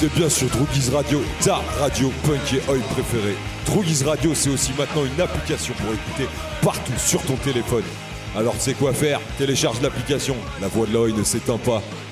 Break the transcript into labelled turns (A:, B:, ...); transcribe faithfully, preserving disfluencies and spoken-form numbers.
A: T'es bien sur Droogies Radio, ta radio punk et oi préférée. Droogies Radio, c'est aussi maintenant une application pour écouter partout sur ton téléphone. Alors tu sais quoi faire? Télécharge l'application, la voix de l'Oi ne s'éteint pas.